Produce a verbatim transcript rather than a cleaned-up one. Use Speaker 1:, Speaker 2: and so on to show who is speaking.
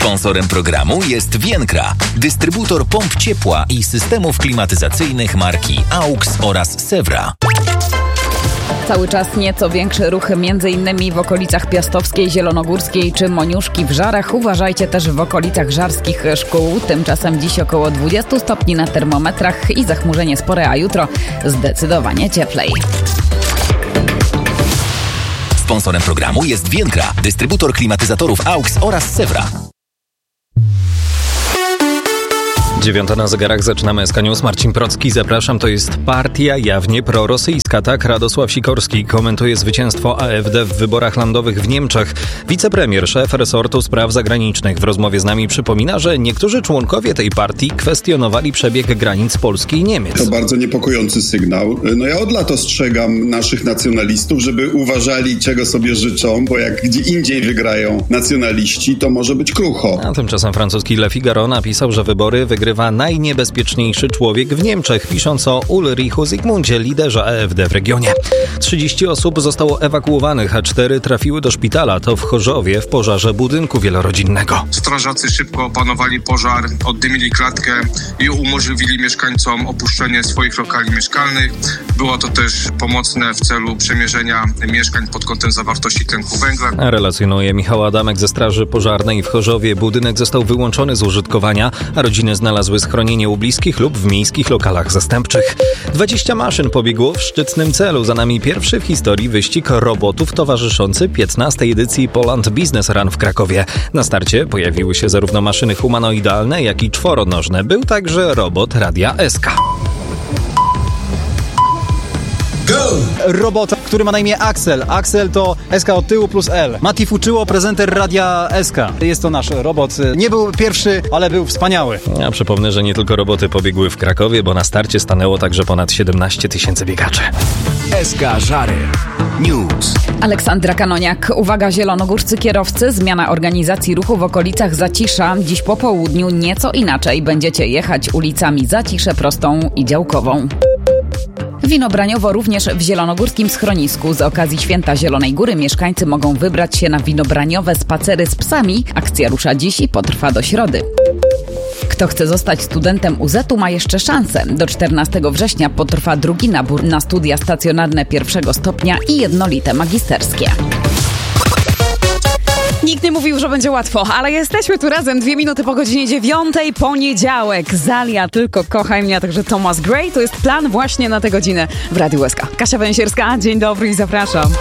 Speaker 1: Sponsorem programu jest Vienkra, dystrybutor pomp ciepła i systemów klimatyzacyjnych marki AUX oraz Sewra.
Speaker 2: Cały czas nieco większy ruch między innymi w okolicach Piastowskiej, Zielonogórskiej czy Moniuszki w Żarach. Uważajcie też w okolicach żarskich szkół. Tymczasem dziś około dwadzieścia stopni na termometrach i zachmurzenie spore, a jutro zdecydowanie cieplej.
Speaker 1: Sponsorem programu jest Vienkra, dystrybutor klimatyzatorów AUX oraz Sewra.
Speaker 3: Dziewiąta na zegarach, zaczynamy S K News. Marcin Procki, zapraszam. To jest partia jawnie prorosyjska. Tak Radosław Sikorski komentuje zwycięstwo A F D w wyborach landowych w Niemczech. Wicepremier, szef resortu spraw zagranicznych w rozmowie z nami przypomina, że niektórzy członkowie tej partii kwestionowali przebieg granic Polski i Niemiec.
Speaker 4: To bardzo niepokojący sygnał. No ja od lat ostrzegam naszych nacjonalistów, żeby uważali, czego sobie życzą, bo jak gdzie indziej wygrają nacjonaliści, to może być krucho.
Speaker 3: A tymczasem francuski Le Figaro napisał, że wybory wygrywa najniebezpieczniejszy człowiek w Niemczech, pisząc o Ulrichu Zygmundzie, liderze A F D w regionie. trzydzieści osób zostało ewakuowanych, a cztery trafiły do szpitala. To w Chorzowie w pożarze budynku wielorodzinnego.
Speaker 5: Strażacy szybko opanowali pożar, oddymili klatkę i umożliwili mieszkańcom opuszczenie swoich lokali mieszkalnych. Było to też pomocne w celu przemierzenia mieszkań pod kątem zawartości tlenku węgla.
Speaker 3: Relacjonuje Michał Adamek ze Straży Pożarnej w Chorzowie. Budynek został wyłączony z użytkowania, a rodziny znalazły schronienie u bliskich lub w miejskich lokalach zastępczych. dwadzieścia maszyn pobiegło w szczytnym celu. Za nami pierwszy w historii wyścig robotów towarzyszący piętnastej edycji Poland Business Run w Krakowie. Na starcie pojawiły się zarówno maszyny humanoidalne, jak i czworonożne. Był także robot Radia S K.
Speaker 6: Go! Robot, który ma na imię Axel. Axel to S K od tyłu plus L. Mati Fuczyło, prezenter Radia S K. Jest to nasz robot. Nie był pierwszy, ale był wspaniały.
Speaker 3: Ja przypomnę, że nie tylko roboty pobiegły w Krakowie, bo na starcie stanęło także ponad siedemnaście tysięcy biegaczy.
Speaker 1: S K Żary News.
Speaker 2: Aleksandra Kanoniak. Uwaga, zielonogórscy kierowcy. Zmiana organizacji ruchu w okolicach Zacisza. Dziś po południu nieco inaczej. Będziecie jechać ulicami Zacisze prostą i działkową. Winobraniowo również w zielonogórskim schronisku. Z okazji Święta Zielonej Góry mieszkańcy mogą wybrać się na winobraniowe spacery z psami. Akcja rusza dziś i potrwa do środy. Kto chce zostać studentem U Z-u, ma jeszcze szansę. Do czternastego września potrwa drugi nabór na studia stacjonarne pierwszego stopnia i jednolite magisterskie. Nikt nie mówił, że będzie łatwo, ale jesteśmy tu razem. Dwie minuty po godzinie dziewiątej, poniedziałek. Zalia, tylko kochaj mnie, a także Thomas Gray. To jest plan właśnie na tę godzinę w Radiu S K. Kasia Węsierska, dzień dobry i zapraszam.